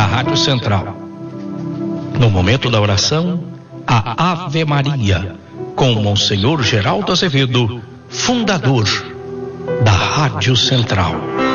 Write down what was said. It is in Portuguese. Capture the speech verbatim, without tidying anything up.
Rádio Central. No momento da oração, a Ave Maria, com Monsenhor Geraldo Azevedo, fundador da Rádio Central.